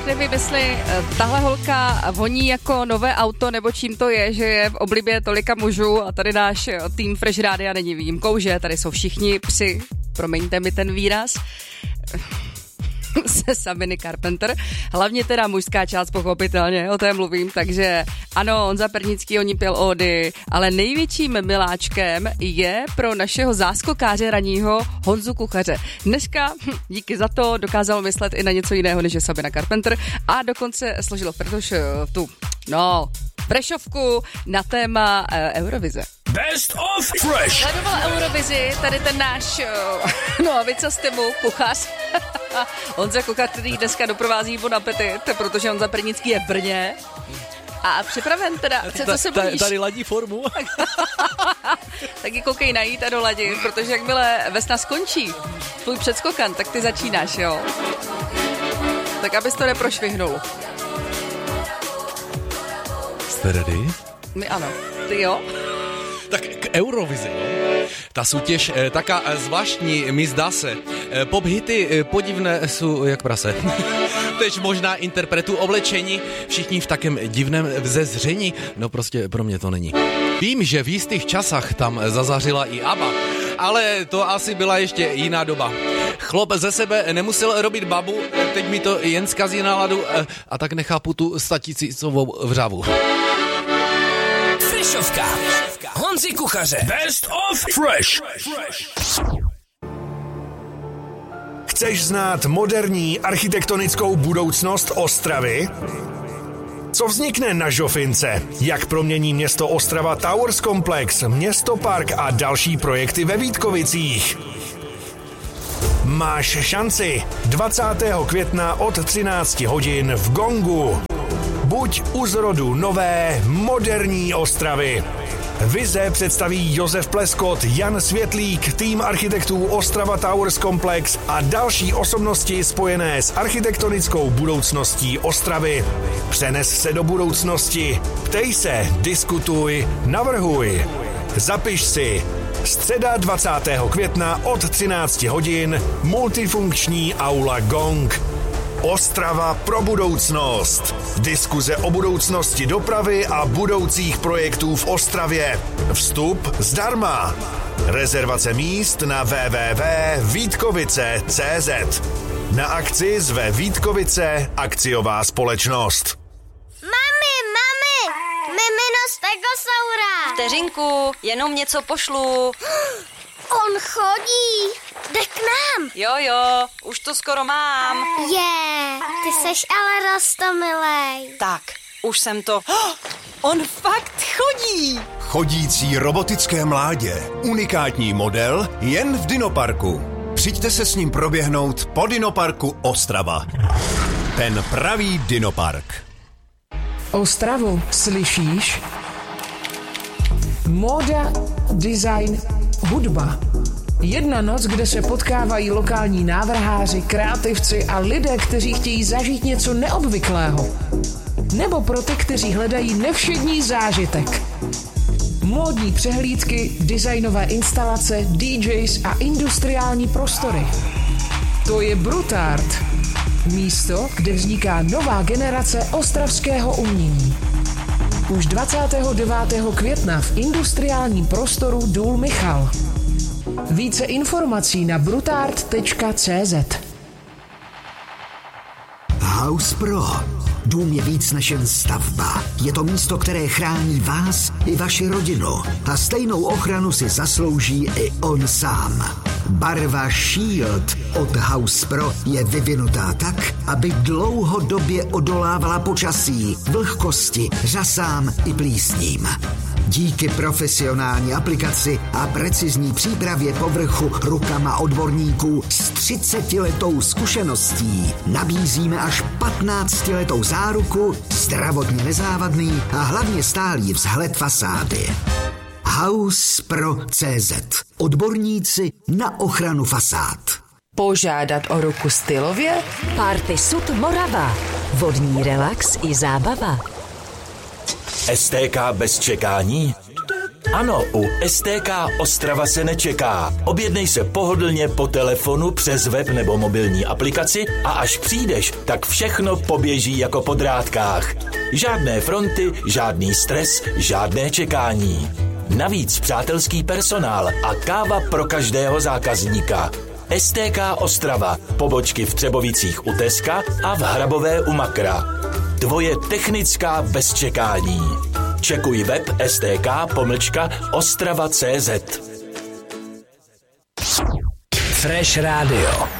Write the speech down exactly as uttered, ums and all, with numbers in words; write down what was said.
nevím, jestli tahle holka voní jako nové auto, nebo čím to je, že je v oblibě tolika mužů a tady náš tým Fresh Rádia není výjimkou, že tady jsou všichni psi, promiňte mi ten výraz, se Sabiny Carpenter. Hlavně teda mužská část, pochopitelně, o té mluvím, takže ano, Honza Pernický o ní pěl ódy, ale největším miláčkem je pro našeho záskokáře raního Honzu Kuchaře. Dneska, díky za to, dokázal myslet i na něco jiného, než je Sabina Carpenter a dokonce složilo Frdoš tu, no, Freshovku na téma uh, Eurovize. Best of Fresh. Sledoval Eurovizi, tady ten náš, no a víc z týmu, kuchař. Honza Kuchař, který dneska doprovází Bon Appetit, protože Honza Pernický je v Brně. A připraven teda, co, co se bojíš? Tady ladí formu. Taky koukej najít a doladit, protože jakmile vesna skončí tvůj předskokan, tak ty začínáš, jo. Tak abys to neprošvihnul. Jste ready? My ano. Ty jo? Tak k Eurovizi, jo? Ta soutěž e, taká e, zvláštní, mi zdá se. E, pop hity e, podivné jsou jak prase. Tež možná interpretu oblečení, všichni v takém divném vzezření, no prostě pro mě to není. Vím, že v jistých časách tam zazařila i ABBA, ale to asi byla ještě jiná doba. Chlop ze sebe nemusel robit babu, teď mi to jen zkazí náladu e, a tak nechápu tu statisícovou vřavu. Frešovka. Honzi Kuchaře. Best of Fresh. Chceš znát moderní architektonickou budoucnost Ostravy? Co vznikne na Žofince? Jak promění město Ostrava Towers Komplex, Městopark a další projekty ve Vítkovicích? Máš šanci dvacátého května od třinácti hodin v Gongu. Buď u zrodu nové, moderní Ostravy. Vize představí Josef Pleskot, Jan Světlík, tým architektů Ostrava Towers Komplex a další osobnosti spojené s architektonickou budoucností Ostravy. Přenes se do budoucnosti. Ptej se, diskutuj, navrhuj. Zapiš si. Středa dvacátého května od třinácti hodin multifunkční aula Gong. Ostrava pro budoucnost. Diskuze o budoucnosti dopravy a budoucích projektů v Ostravě. Vstup zdarma. Rezervace míst na w w w tečka vítkovice tečka cé zet. Na akci zve Vítkovice akciová společnost. Mami, mami, mimino stegosaura. Vteřinku, jenom něco pošlu. On chodí. Jde k nám. Jo, jo, už to skoro mám. Je, ty seš ale roztomilej. Tak, už jsem to... Oh, on fakt chodí. Chodící robotické mládě. Unikátní model jen v Dinoparku. Přijďte se s ním proběhnout po Dinoparku Ostrava. Ten pravý Dinopark. Ostravu slyšíš? Móda, design, hudba. Jedna noc, kde se potkávají lokální návrháři, kreativci a lidé, kteří chtějí zažít něco neobvyklého. Nebo pro ty, kteří hledají nevšední zážitek. Módní přehlídky, designové instalace, dý džejs a industriální prostory. To je Brutart. Místo, kde vzniká nová generace ostravského umění. Už dvacátého devátého května v industriálním prostoru Důl Michal. Více informací na brutart tečka cé zet. House Pro. Dům je víc než jen stavba. Je to místo, které chrání vás i vaši rodinu. A stejnou ochranu si zaslouží i on sám. Barva Shield od House Pro je vyvinutá tak, aby dlouhodobě odolávala počasí, vlhkosti, řasám i plísním. Díky profesionální aplikaci a precizní přípravě povrchu rukama odborníků s třicetiletou zkušeností nabízíme až patnáctiletou záruku, zdravotně nezávadný a hlavně stálý vzhled fasády. House Pro tečka cé zet. Odborníci na ochranu fasád. Požádat o ruku stylově? Party Sud Morava. Vodní relax i zábava. es té ká bez čekání? Ano, u S T K Ostrava se nečeká. Objednej se pohodlně po telefonu, přes web nebo mobilní aplikaci a až přijdeš, tak všechno poběží jako po drátkách. Žádné fronty, žádný stres, žádné čekání. Navíc přátelský personál a káva pro každého zákazníka. S T K Ostrava, pobočky v Třebovicích u Teska a v Hrabové u Makra. Tvoje technická bez čekání. Čekuj web stk pomlčka ostrava tečka cz. Fresh Radio.